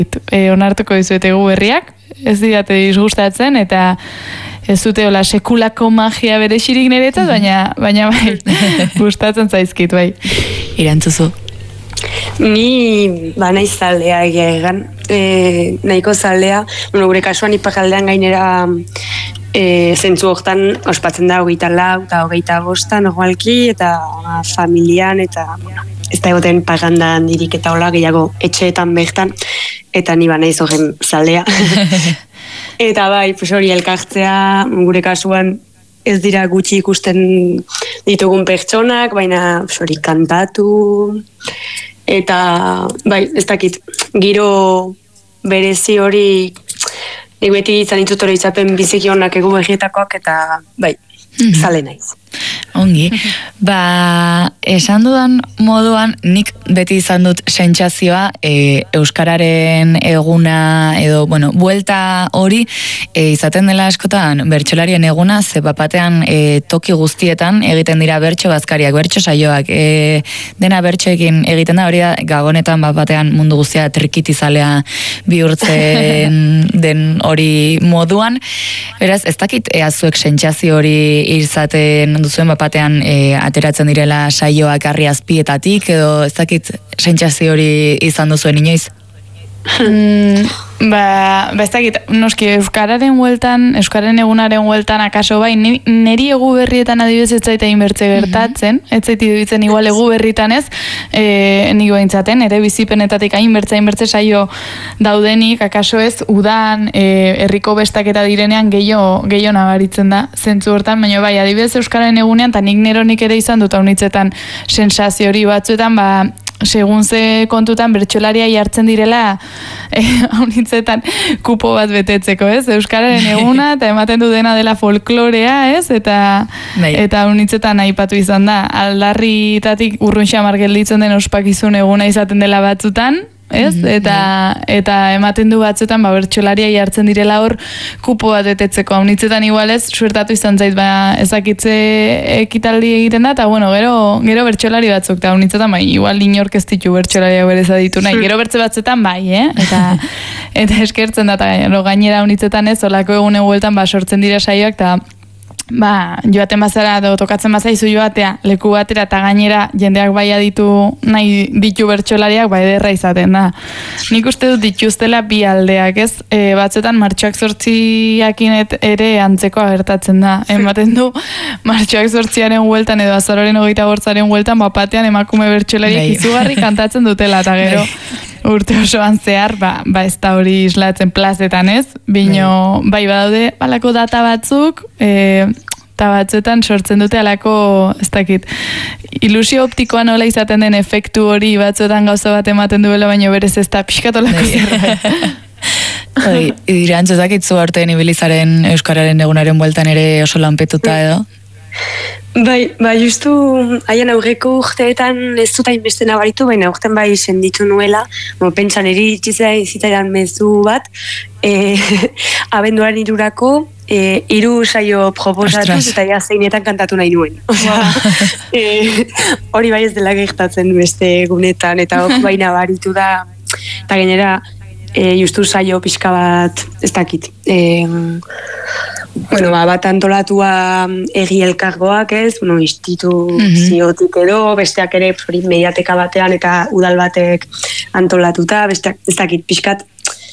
onartuko dizuetegu berriak, ez didate disgustatzen, eta ez dute hola sekulako magia berexirik niretzat, baina bai, gustatzen zaizkit, bai. Irantzuzu. Ni naiz zaldea egan, nahiko zaldea, gure kasuan ipakaldean gainera zentzu hortan ospatzen da 24 eta 25 normalki, eta familian, eta ez da egoten paganda handirik eta hola gehiago etxeetan bertan, eta ni naiz horren zaldea. Eta bai, hori elkartzea, gure kasuan ez dira gutxi ikusten ditugun pertsonak, baina hori kantatu, eta bai, ez dakit, giro berezi hori, nik beti izan ditut hori izapen biziki honak egu begietakoak, eta bai, zale naiz. Ongi, esan dudan moduan, nik beti izan dut sentsazioa Euskararen eguna edo, buelta hori izaten dela askotan bertsolarien eguna, ze bapatean toki guztietan egiten dira bertso bazkariak, bertso saioak, dena bertsoekin egiten da, hori da, gabonetan bapatean mundu guztia trikitizalea bihurtzen den hori moduan, beraz, ez dakit zuek sentsazio hori izaten duzuen bapatean ateratzen direla saioak harri azpietatik, edo ez dakit sentsazio hori izan duzuen inoiz? Ez dakit, noski, Euskararen egunaren hueltan akaso bai, neri egu berrietan adibidez ez zaita inbertze gertatzen, ez zaiti duitzen igual egu berritan ez, nik beintzaten, ere bizipenetatik hainbertze saio daudenik, akaso ez, udan, herriko bestaketa direnean gehiago nabaritzen da, zentzu hortan, baina bai, adibidez Euskararen egunean, eta nik neronik ere izan dut haunitzetan sensazio hori batzuetan, segun ze kontutan bertsolaria jartzen direla haunitzetan kupo bat betetzeko, ez? Euskararen eguna, eta ematen du dena dela folklorea, ez? Eta haunitzetan aipatu izan da. Aldarritatik urrun xamar gelditzen den ospakizun eguna izaten dela batzutan, ez? Eta ematen du batzuetan bertsolaria jartzen direla hor kupo bat betetzeko. Haunitzetan igual ez, suertatu izan zait, ezakitze ekitaldi egiten da, eta gero bertsolari batzuk, eta haunitzetan igual inork ez ditu bertsolariak berez aditu nahi. Gero bertze batzuetan eta eskertzen da, eta gainera haunitzetan ez, olako egunen bueltan sortzen dira saioak, eta joaten bazara, tokatzen bazaizu joatea, leku batera eta gainera jendeak bai aditu nahi ditu bertsolariak, ederra izaten da. Nik uste dut dituztela bi aldeak, ez? Batzuetan martxoak 8 ere antzekoa gertatzen da. Ematen du, martxoak 8aren hueltan edo azaroren 25aren hueltan bapatean emakume bertsolariak izugarri kantatzen dutela, eta gero urte osoan zehar, ez da hori islatzen plazetan, ez? Bino, badaude, balako data batzuk, eta batzuetan sortzen dute alako, ez dakit, ilusio optikoa nola izaten den efektu hori batzuetan gauza bat ematen duela, baina berez ez da pixkatolako zerbait. Irantz, ez dakitzu aurten ibilizaren Euskararen egunaren bueltan ere oso lanpetuta edo? Justu haien aurreko urteetan ez dut hainbeste nabaritu, baina urten senditu nuela, pentsan zitaidan mezu bat, abenduaren 3 3 saio proposatuz eta zeinetan kantatu nahi nuen. Hori bai ez dela gertatzen beste egunetan, eta hor bai nabaritu da, eta gainera justu saio pixka bat ez dakit. Bat antolatua egi elkargoak ez, instituziotik edo, besteak ere mediateka batean eta udal batek antolatuta, besteak ez dakit pixkat,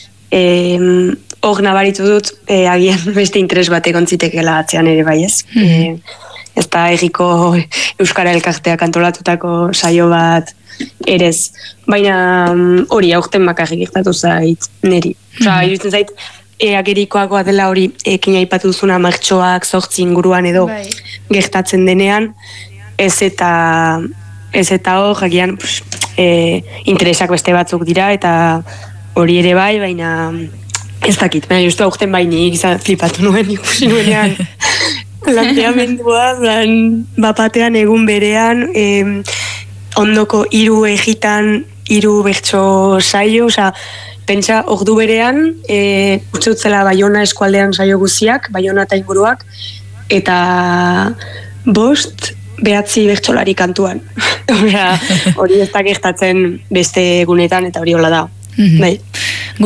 hor nabaritu dut, agian beste interes batek ontzitekela atzean ere bai ez. Ez da egiko Euskara Elkarteak antolatutako saio bat erez. Baina hori aurten bakarrik gertatu zait neri. Iruditzen zait, agerikoagoa dela hori ekin aipatu duzuna martxoak 8 inguruan edo gertatzen denean, ez eta hor, agian interesak beste batzuk dira, eta hori ere bai, baina ez dakit, baina justu aurten nik izan flipatu nuen ikusi nuenean planteamendua, bapatean egun berean, ondoko 3 egitan 3 bertso saio, pentsa ordu berean, utzi utzela Baiona eskualdean saio guziak, Baiona eta inguruak, eta 5 9 bertsolari kantuan. Hori ez da gertatzen beste egunetan, eta hori hola da.